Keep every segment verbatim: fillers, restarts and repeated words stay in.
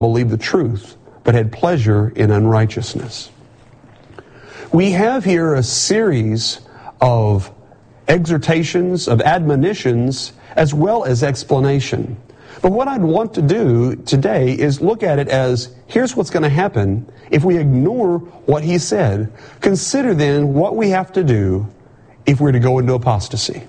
believed the truth, but had pleasure in unrighteousness. We have here a series of exhortations, of admonitions, as well as explanation. But what I'd want to do today is look at it as, here's what's going to happen if we ignore what he said. Consider then what we have to do if we're to go into apostasy.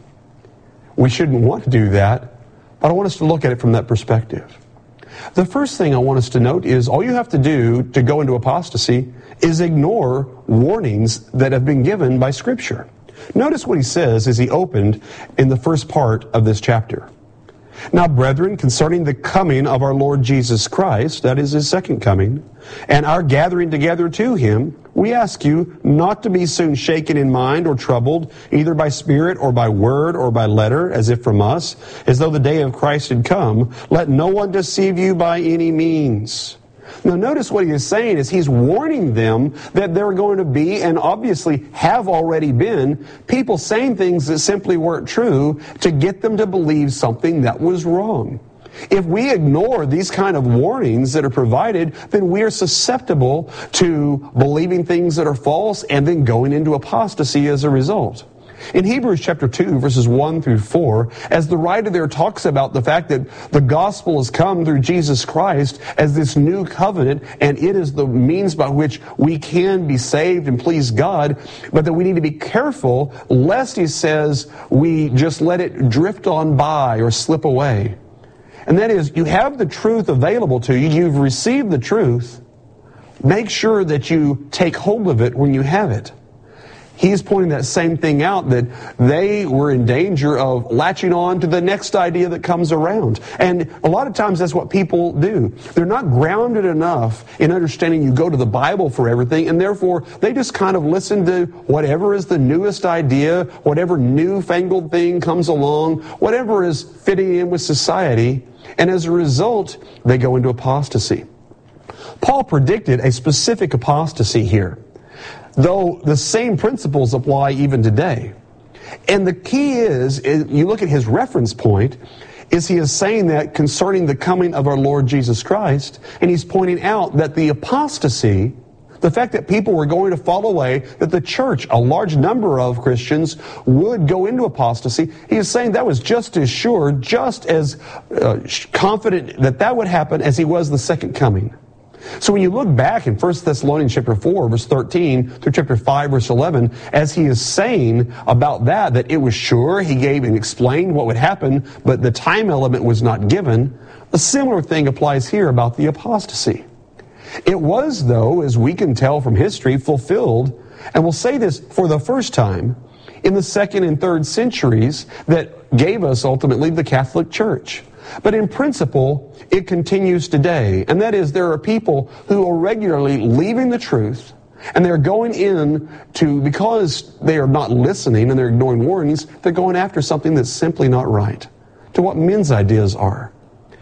We shouldn't want to do that, but I want us to look at it from that perspective. The first thing I want us to note is all you have to do to go into apostasy is ignore warnings that have been given by Scripture. Notice what he says as he opened in the first part of this chapter. Now, brethren, concerning the coming of our Lord Jesus Christ, that is his second coming, and our gathering together to him, we ask you not to be soon shaken in mind or troubled, either by spirit or by word or by letter, as if from us, as though the day of Christ had come. Let no one deceive you by any means. Now notice what he is saying is he's warning them that there are going to be, and obviously have already been, people saying things that simply weren't true to get them to believe something that was wrong. If we ignore these kind of warnings that are provided, then we are susceptible to believing things that are false and then going into apostasy as a result. In Hebrews chapter two, verses one through four, as the writer there talks about the fact that the gospel has come through Jesus Christ as this new covenant, and it is the means by which we can be saved and please God, but that we need to be careful lest, he says, we just let it drift on by or slip away. And that is, you have the truth available to you, you've received the truth, make sure that you take hold of it when you have it. He's pointing that same thing out, that they were in danger of latching on to the next idea that comes around. And a lot of times that's what people do. They're not grounded enough in understanding you go to the Bible for everything, and therefore they just kind of listen to whatever is the newest idea, whatever newfangled thing comes along, whatever is fitting in with society, and as a result, they go into apostasy. Paul predicted a specific apostasy here, though the same principles apply even today. And the key is, is, you look at his reference point, is he is saying that concerning the coming of our Lord Jesus Christ, and he's pointing out that the apostasy, the fact that people were going to fall away, that the church, a large number of Christians, would go into apostasy, he is saying that was just as sure, just as uh, confident that that would happen as he was the second coming. So when you look back in First Thessalonians chapter four, verse thirteen, through chapter five, verse eleven, as he is saying about that, that it was sure, he gave and explained what would happen, but the time element was not given, a similar thing applies here about the apostasy. It was, though, as we can tell from history, fulfilled, and we'll say this for the first time, in the second and third centuries that gave us ultimately the Catholic Church. But in principle, it continues today. And that is, there are people who are regularly leaving the truth, and they're going in to, because they are not listening and they're ignoring warnings, they're going after something that's simply not right, to what men's ideas are.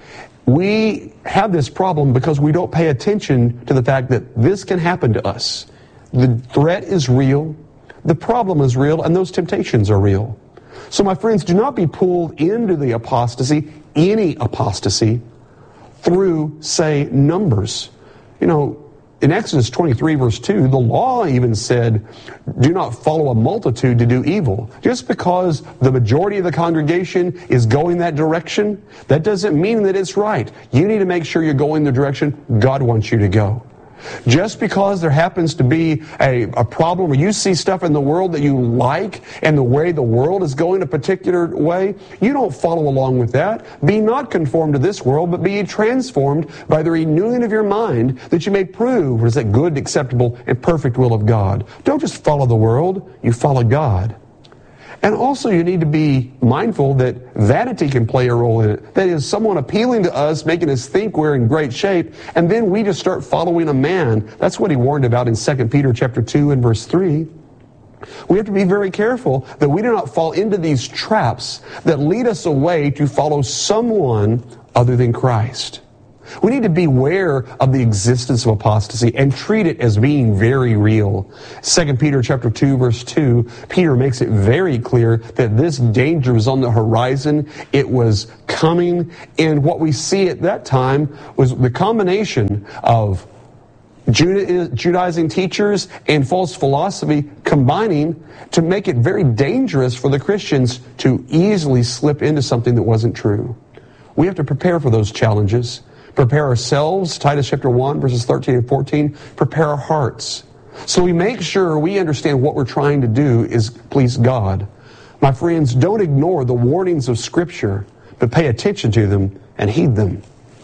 We have this problem because we don't pay attention to the fact that this can happen to us. The threat is real, the problem is real, and those temptations are real. So my friends, do not be pulled into the apostasy, any apostasy, through, say, numbers. You know, in Exodus twenty-three, verse two, the law even said, do not follow a multitude to do evil. Just because the majority of the congregation is going that direction, that doesn't mean that it's right. You need to make sure you're going the direction God wants you to go. Just because there happens to be a, a problem, or you see stuff in the world that you like, and the way the world is going a particular way, you don't follow along with that. Be not conformed to this world, but be ye transformed by the renewing of your mind, that you may prove what is that good, acceptable, and perfect will of God. Don't just follow the world, you follow God. And also you need to be mindful that vanity can play a role in it. That is, someone appealing to us, making us think we're in great shape, and then we just start following a man. That's what he warned about in Second Peter chapter two and verse three. We have to be very careful that we do not fall into these traps that lead us away to follow someone other than Christ. We need to beware of the existence of apostasy and treat it as being very real. Second Peter chapter two, verse two, Peter makes it very clear that this danger was on the horizon. It was coming. And what we see at that time was the combination of Judaizing teachers and false philosophy combining to make it very dangerous for the Christians to easily slip into something that wasn't true. We have to prepare for those challenges. Prepare ourselves, Titus chapter one, verses thirteen and fourteen. Prepare our hearts. So we make sure we understand what we're trying to do is please God. My friends, don't ignore the warnings of Scripture, but pay attention to them and heed them.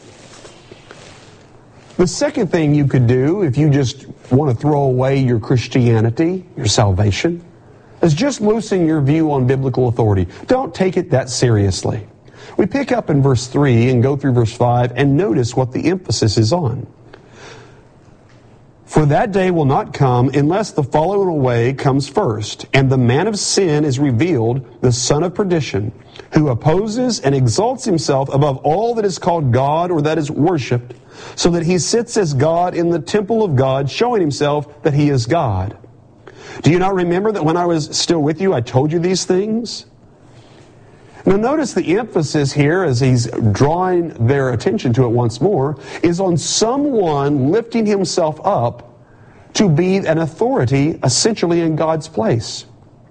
The second thing you could do if you just want to throw away your Christianity, your salvation, is just loosen your view on biblical authority. Don't take it that seriously. We pick up in verse three and go through verse five and notice what the emphasis is on. For that day will not come unless the falling away comes first, and the man of sin is revealed, the son of perdition, who opposes and exalts himself above all that is called God or that is worshipped, so that he sits as God in the temple of God, showing himself that he is God. Do you not remember that when I was still with you, I told you these things? Now notice the emphasis here, as he's drawing their attention to it once more, is on someone lifting himself up to be an authority essentially in God's place.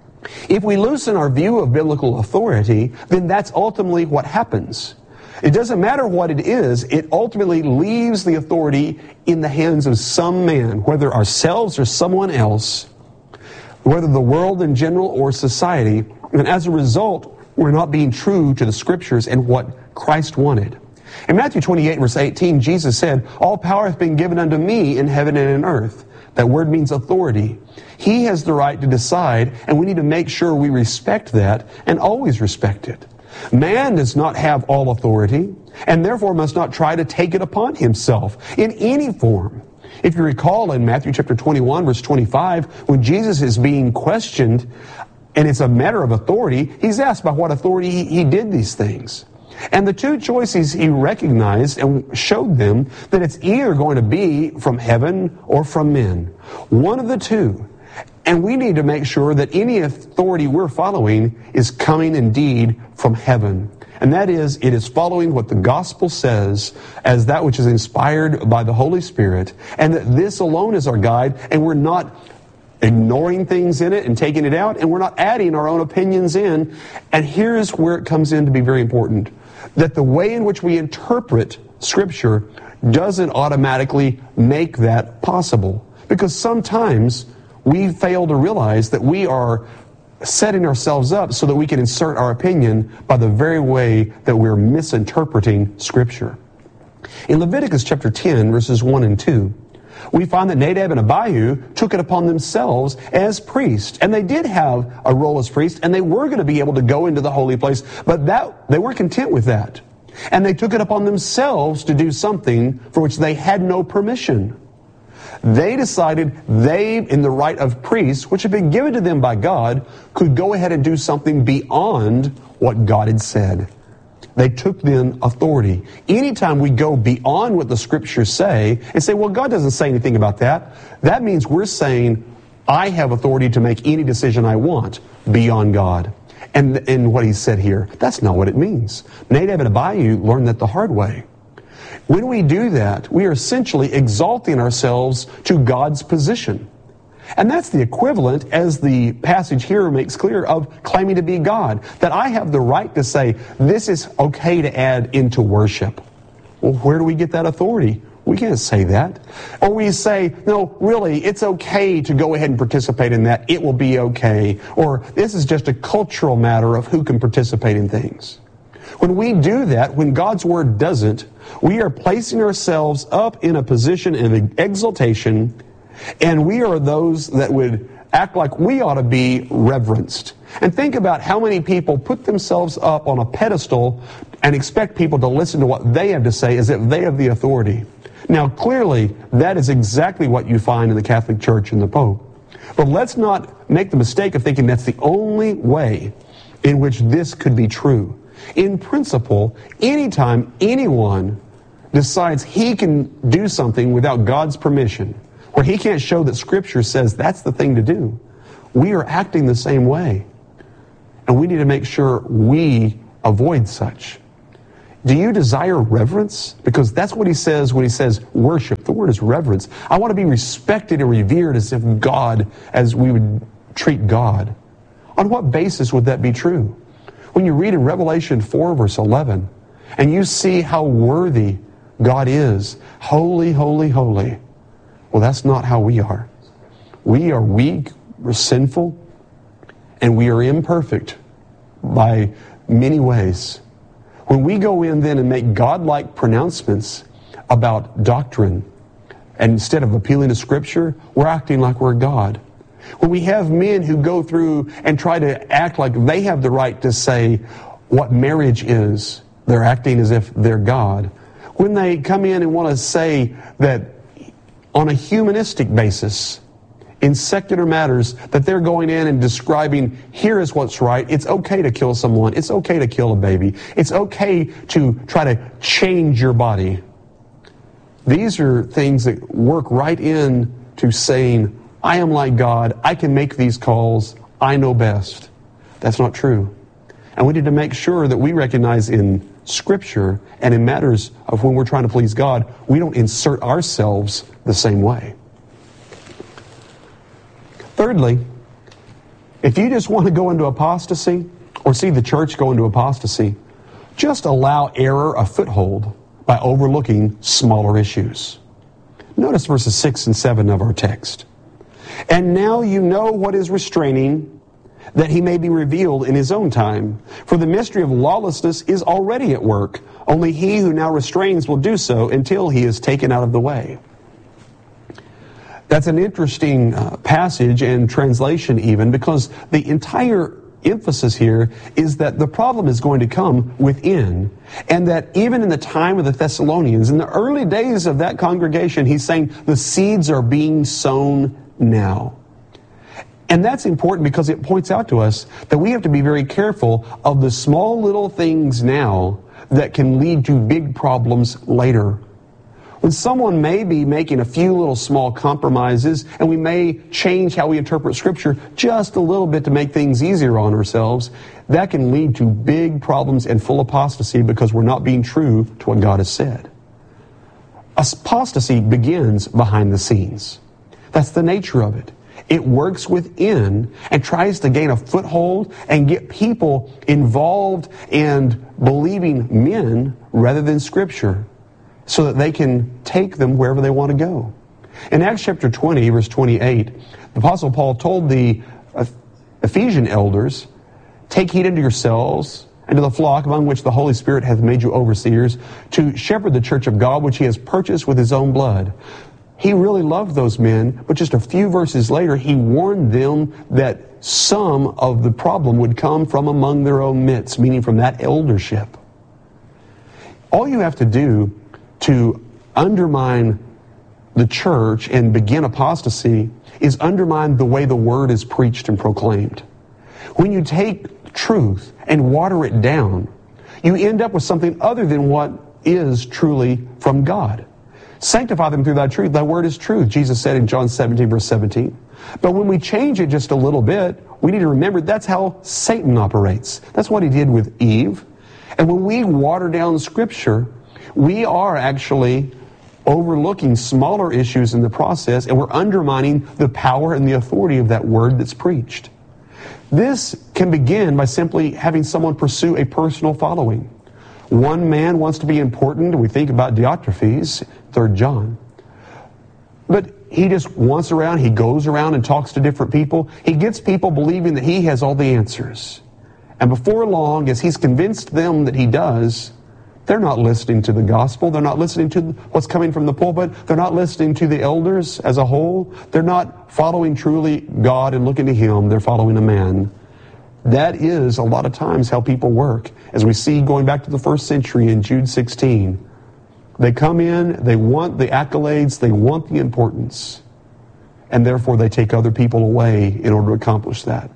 If we loosen our view of biblical authority, then that's ultimately what happens. It doesn't matter what it is, it ultimately leaves the authority in the hands of some man, whether ourselves or someone else, whether the world in general or society, and as a result, we're not being true to the Scriptures and what Christ wanted. In Matthew twenty-eight, verse eighteen, Jesus said, all power hath been given unto me in heaven and in earth. That word means authority. He has the right to decide, and we need to make sure we respect that and always respect it. Man does not have all authority, and therefore must not try to take it upon himself in any form. If you recall in Matthew chapter twenty-one, verse twenty-five, when Jesus is being questioned, and it's a matter of authority, he's asked by what authority he, he did these things. And the two choices he recognized and showed them that it's either going to be from heaven or from men. One of the two. And we need to make sure that any authority we're following is coming indeed from heaven. And that is, it is following what the gospel says as that which is inspired by the Holy Spirit, and that this alone is our guide, and we're not ignoring things in it and taking it out, and we're not adding our own opinions in. And here's where it comes in to be very important, that the way in which we interpret Scripture doesn't automatically make that possible. Because sometimes we fail to realize that we are setting ourselves up so that we can insert our opinion by the very way that we're misinterpreting Scripture. In Leviticus chapter ten, verses one and two, we find that Nadab and Abihu took it upon themselves as priests. And they did have a role as priests, and they were going to be able to go into the holy place, but that they weren't content with that. And they took it upon themselves to do something for which they had no permission. They decided they, in the right of priests, which had been given to them by God, could go ahead and do something beyond what God had said. They took then authority. Anytime we go beyond what the Scriptures say and say, well, God doesn't say anything about that, that means we're saying, I have authority to make any decision I want beyond God. And, and what he said here, that's not what it means. Nadab and Abihu learned that the hard way. When we do that, we are essentially exalting ourselves to God's position. And that's the equivalent, as the passage here makes clear, of claiming to be God. That I have the right to say, this is okay to add into worship. Well, where do we get that authority? We can't say that. Or we say, no, really, it's okay to go ahead and participate in that. It will be okay. Or this is just a cultural matter of who can participate in things. When we do that, when God's Word doesn't, we are placing ourselves up in a position of exaltation, and we are those that would act like we ought to be reverenced. And think about how many people put themselves up on a pedestal and expect people to listen to what they have to say as if they have the authority. Now, clearly, that is exactly what you find in the Catholic Church and the Pope. But let's not make the mistake of thinking that's the only way in which this could be true. In principle, anytime anyone decides he can do something without God's permission, where he can't show that Scripture says that's the thing to do, we are acting the same way. And we need to make sure we avoid such. Do you desire reverence? Because that's what he says when he says worship. The word is reverence. I want to be respected and revered as if God, as we would treat God. On what basis would that be true? When you read in Revelation four, verse eleven, and you see how worthy God is, holy, holy, holy. Well, that's not how we are. We are weak, we're sinful, and we are imperfect by many ways. When we go in then and make God-like pronouncements about doctrine, and instead of appealing to Scripture, we're acting like we're God. When we have men who go through and try to act like they have the right to say what marriage is, they're acting as if they're God. When they come in and want to say that on a humanistic basis, in secular matters, that they're going in and describing, here is what's right. It's okay to kill someone. It's okay to kill a baby. It's okay to try to change your body. These are things that work right in to saying, I am like God. I can make these calls. I know best. That's not true. And we need to make sure that we recognize in Scripture and in matters of when we're trying to please God, we don't insert ourselves the same way. Thirdly, if you just want to go into apostasy or see the church go into apostasy, just allow error a foothold by overlooking smaller issues. Notice verses six and seven of our text. And now you know what is restraining, that he may be revealed in his own time. For the mystery of lawlessness is already at work. Only he who now restrains will do so until he is taken out of the way. That's an interesting uh, passage and translation even, because the entire emphasis here is that the problem is going to come within, and that even in the time of the Thessalonians, in the early days of that congregation, he's saying the seeds are being sown now. And that's important because it points out to us that we have to be very careful of the small little things now that can lead to big problems later. When someone may be making a few little small compromises, and we may change how we interpret Scripture just a little bit to make things easier on ourselves, that can lead to big problems and full apostasy because we're not being true to what God has said. Apostasy begins behind the scenes. That's the nature of it. It works within and tries to gain a foothold and get people involved and believing men rather than Scripture, so that they can take them wherever they want to go. In Acts chapter twenty, verse twenty-eight, the Apostle Paul told the Ephesian elders, take heed unto yourselves and to the flock among which the Holy Spirit hath made you overseers, to shepherd the church of God, which he has purchased with his own blood. He really loved those men, but just a few verses later, he warned them that some of the problem would come from among their own midst, meaning from that eldership. All you have to do to undermine the church and begin apostasy is undermine the way the word is preached and proclaimed. When you take truth and water it down, you end up with something other than what is truly from God. Sanctify them through thy truth. Thy word is truth, Jesus said in John seventeen, verse seventeen. But when we change it just a little bit, we need to remember that's how Satan operates. That's what he did with Eve. And when we water down Scripture, we are actually overlooking smaller issues in the process, and we're undermining the power and the authority of that word that's preached. This can begin by simply having someone pursue a personal following. One man wants to be important, and we think about Diotrephes, Third John. But he just wants around, he goes around and talks to different people. He gets people believing that he has all the answers. And before long, as he's convinced them that he does, they're not listening to the gospel. They're not listening to what's coming from the pulpit. They're not listening to the elders as a whole. They're not following truly God and looking to him. They're following a man. That is a lot of times how people work. As we see going back to the first century in Jude sixteen, they come in, they want the accolades, they want the importance, and therefore they take other people away in order to accomplish that.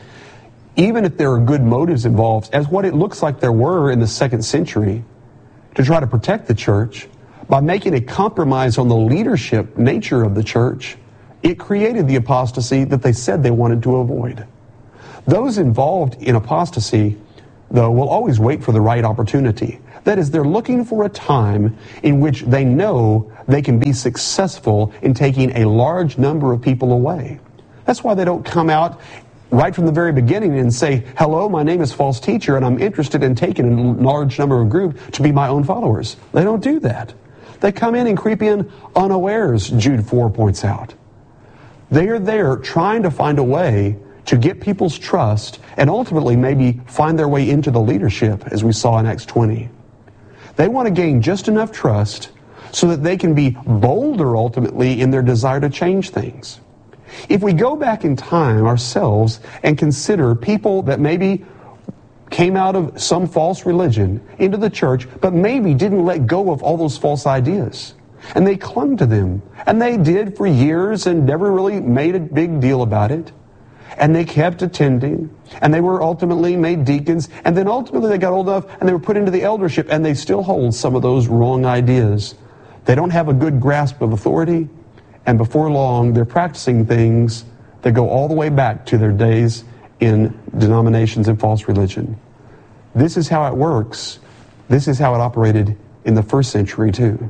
Even if there are good motives involved, as what it looks like there were in the second century, to try to protect the church, by making a compromise on the leadership nature of the church, it created the apostasy that they said they wanted to avoid. Those involved in apostasy, though, will always wait for the right opportunity. That is, they're looking for a time in which they know they can be successful in taking a large number of people away. That's why they don't come out right from the very beginning and say, hello, my name is false teacher, and I'm interested in taking a large number of group to be my own followers. They don't do that. They come in and creep in unawares, Jude four points out. They are there trying to find a way to get people's trust and ultimately maybe find their way into the leadership, as we saw in Acts twenty. They want to gain just enough trust so that they can be bolder ultimately in their desire to change things. If we go back in time ourselves and consider people that maybe came out of some false religion into the church, but maybe didn't let go of all those false ideas, and they clung to them, and they did for years and never really made a big deal about it, and they kept attending, and they were ultimately made deacons, and then ultimately they got old enough and they were put into the eldership, and they still hold some of those wrong ideas. They don't have a good grasp of authority, and before long they're practicing things that go all the way back to their days in denominations and false religion. This is how it works. This is how it operated in the first century too.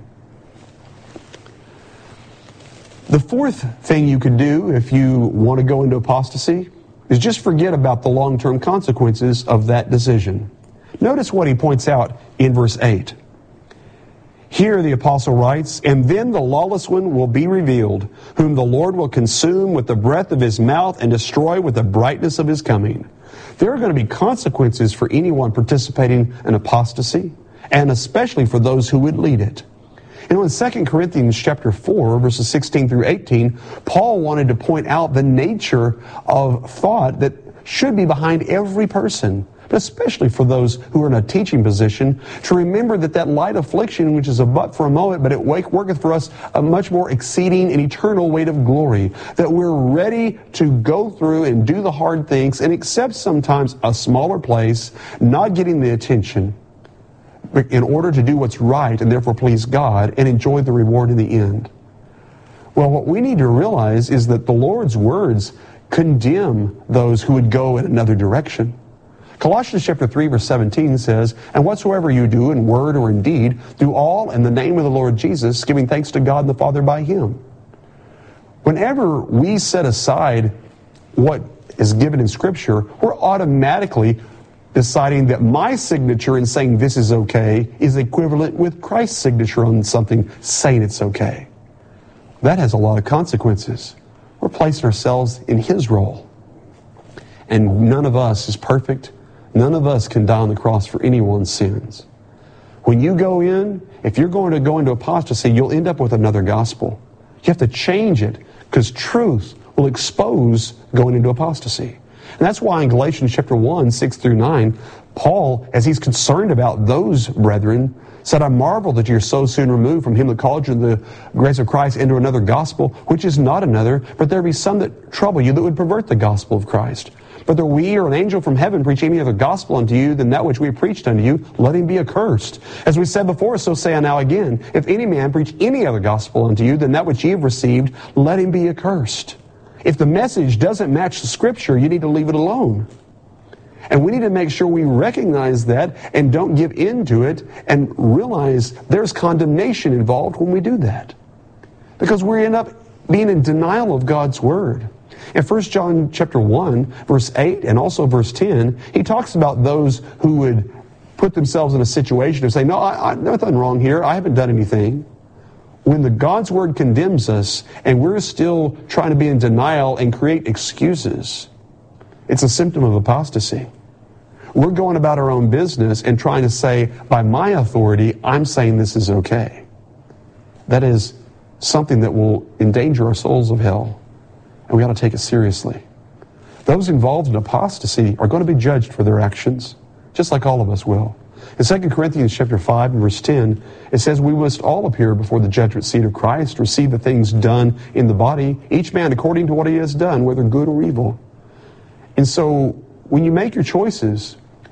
The fourth thing you could do if you want to go into apostasy is just forget about the long-term consequences of that decision. Notice what he points out in verse eight. Here the apostle writes, and then the lawless one will be revealed, whom the Lord will consume with the breath of his mouth and destroy with the brightness of his coming. There are going to be consequences for anyone participating in apostasy, and especially for those who would lead it. You know, in Second Corinthians chapter four, verses sixteen through eighteen, Paul wanted to point out the nature of thought that should be behind every person, but especially for those who are in a teaching position, to remember that that light affliction, which is a but for a moment, but it worketh for us a much more exceeding and eternal weight of glory, that we're ready to go through and do the hard things and accept sometimes a smaller place, not getting the attention, in order to do what's right and therefore please God and enjoy the reward in the end. Well, what we need to realize is that the Lord's words condemn those who would go in another direction. Colossians chapter three verse seventeen says, and whatsoever you do in word or in deed, do all in the name of the Lord Jesus, giving thanks to God the Father by Him. Whenever we set aside what is given in Scripture, we're automatically deciding that my signature in saying this is okay is equivalent with Christ's signature on something saying it's okay. That has a lot of consequences. We're placing ourselves in His role. And none of us is perfect. None of us can die on the cross for anyone's sins. When you go in, if you're going to go into apostasy, you'll end up with another gospel. You have to change it because truth will expose going into apostasy. And that's why in Galatians chapter one, six through nine, Paul, as he's concerned about those brethren, said, I marvel that you're so soon removed from him that called you to the grace of Christ into another gospel, which is not another, but there be some that trouble you that would pervert the gospel of Christ. Whether we or an angel from heaven preach any other gospel unto you than that which we have preached unto you, let him be accursed. As we said before, so say I now again, if any man preach any other gospel unto you than that which ye have received, let him be accursed. If the message doesn't match the Scripture, you need to leave it alone. And we need to make sure we recognize that and don't give in to it and realize there's condemnation involved when we do that. Because we end up being in denial of God's Word. In First John chapter one, verse eight, and also verse ten, he talks about those who would put themselves in a situation of saying, no, I, I, nothing wrong here. I haven't done anything. When the God's Word condemns us and we're still trying to be in denial and create excuses, it's a symptom of apostasy. We're going about our own business and trying to say, by my authority, I'm saying this is okay. That is something that will endanger our souls of hell. And we ought to take it seriously. Those involved in apostasy are going to be judged for their actions, just like all of us will. In Second Corinthians chapter five and verse ten, it says, we must all appear before the judgment seat of Christ, receive the things done in the body, each man according to what he has done, whether good or evil. And so, when you make your choices,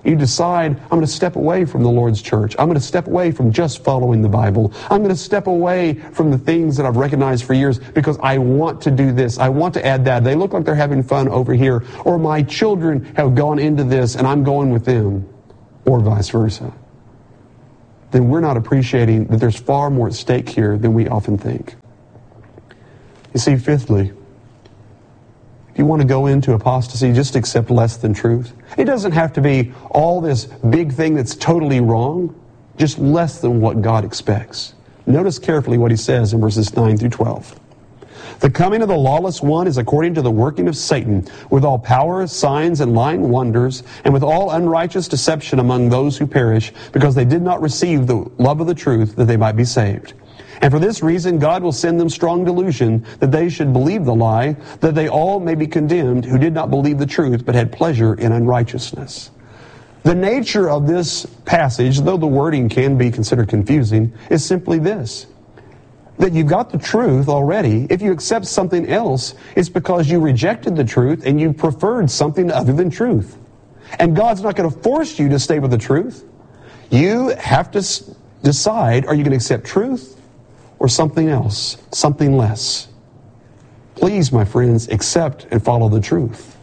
You decide, I'm going to step away from the Lord's church. I'm going to step away from just following the Bible. I'm going to step away from the things that I've recognized for years because I want to do this. I want to add that. They look like they're having fun over here. Or my children have gone into this and I'm going with them. Or vice versa. Then we're not appreciating that there's far more at stake here than we often think. You see, fifthly, if you want to go into apostasy, just accept less than truth. It doesn't have to be all this big thing that's totally wrong, just less than what God expects. Notice carefully what he says in verses nine through twelve. The coming of the lawless one is according to the working of Satan, with all power, signs, and lying wonders, and with all unrighteous deception among those who perish, because they did not receive the love of the truth, that they might be saved. And for this reason, God will send them strong delusion, that they should believe the lie, that they all may be condemned who did not believe the truth, but had pleasure in unrighteousness. The nature of this passage, though the wording can be considered confusing, is simply this: that you've got the truth already. If you accept something else, it's because you rejected the truth and you preferred something other than truth. And God's not going to force you to stay with the truth. You have to s- decide, are you going to accept truth or something else, something less? Please, my friends, accept and follow the truth.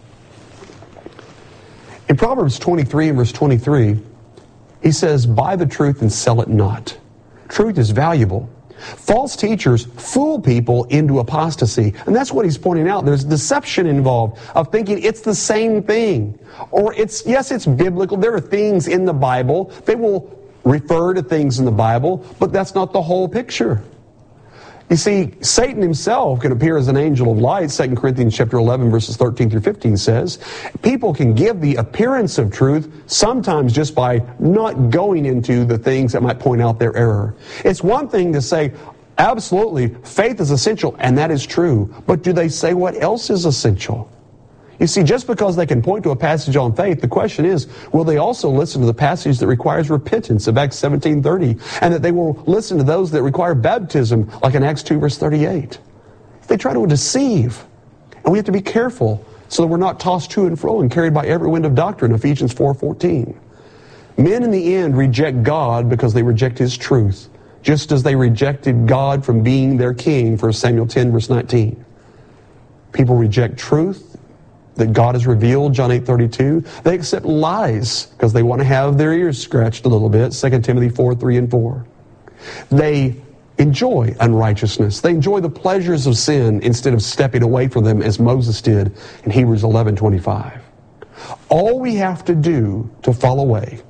In Proverbs twenty-three and verse twenty-three, he says, buy the truth and sell it not. Truth is valuable. False teachers fool people into apostasy. And that's what he's pointing out. There's deception involved of thinking it's the same thing. Or it's, yes, it's biblical. There are things in the Bible. They will refer to things in the Bible, but that's not the whole picture. You see, Satan himself can appear as an angel of light. Second Corinthians chapter eleven, verses thirteen through fifteen says, people can give the appearance of truth, sometimes just by not going into the things that might point out their error. It's one thing to say, absolutely, faith is essential, and that is true. But do they say what else is essential? You see, just because they can point to a passage on faith, the question is, will they also listen to the passage that requires repentance of Acts seventeen thirty, and that they will listen to those that require baptism, like in Acts two verse thirty-eight? They try to deceive, and we have to be careful so that we're not tossed to and fro and carried by every wind of doctrine, Ephesians four fourteen. Men in the end reject God because they reject His truth, just as they rejected God from being their king, First Samuel ten verse nineteen. People reject truth that God has revealed, John eight thirty-two. They accept lies because they want to have their ears scratched a little bit, Second Timothy four three and four. They enjoy unrighteousness. They enjoy the pleasures of sin instead of stepping away from them as Moses did in Hebrews eleven twenty-five. All we have to do to fall away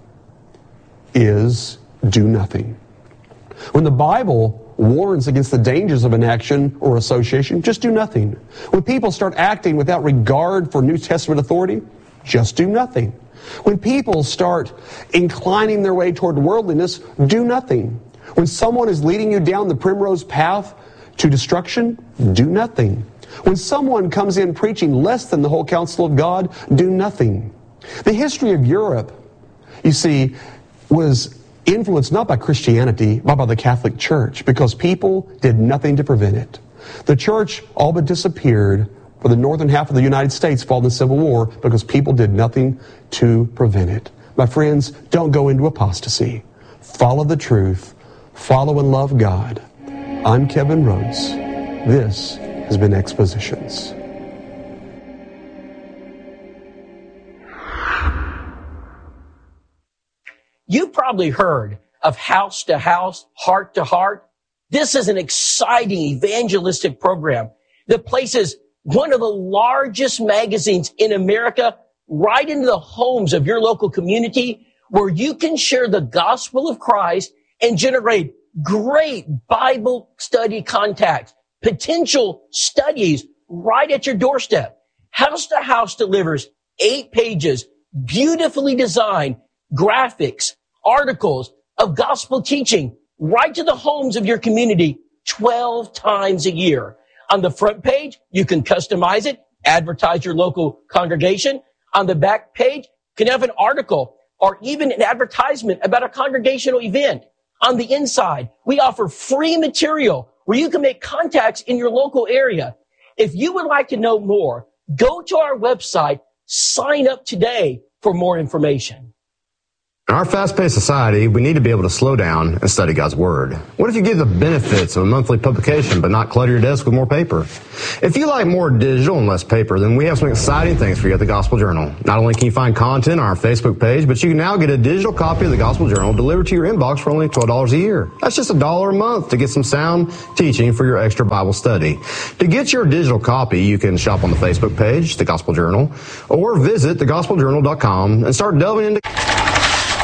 is do nothing. When the Bible warns against the dangers of inaction or association, just do nothing. When people start acting without regard for New Testament authority, just do nothing. When people start inclining their way toward worldliness, do nothing. When someone is leading you down the primrose path to destruction, do nothing. When someone comes in preaching less than the whole counsel of God, do nothing. The history of Europe, you see, was influenced not by Christianity, but by the Catholic Church, because people did nothing to prevent it. The church all but disappeared for the northern half of the United States following the Civil War because people did nothing to prevent it. My friends, don't go into apostasy. Follow the truth. Follow and love God. I'm Kevin Rhodes. This has been Expositions. You've probably heard of House to House, Heart to Heart. This is an exciting evangelistic program that places one of the largest magazines in America right into the homes of your local community, where you can share the gospel of Christ and generate great Bible study contacts, potential studies right at your doorstep. House to House delivers eight pages, beautifully designed graphics, articles of gospel teaching right to the homes of your community twelve times a year. On the front page, you can customize it, advertise your local congregation. On the back page, you can have an article or even an advertisement about a congregational event. On the inside, we offer free material where you can make contacts in your local area. If you would like to know more, go to our website, sign up today for more information. In our fast-paced society, we need to be able to slow down and study God's Word. What if you get the benefits of a monthly publication but not clutter your desk with more paper? If you like more digital and less paper, then we have some exciting things for you at the Gospel Journal. Not only can you find content on our Facebook page, but you can now get a digital copy of the Gospel Journal delivered to your inbox for only twelve dollars a year. That's just a dollar a month to get some sound teaching for your extra Bible study. To get your digital copy, you can shop on the Facebook page, the Gospel Journal, or visit the gospel journal dot com and start delving into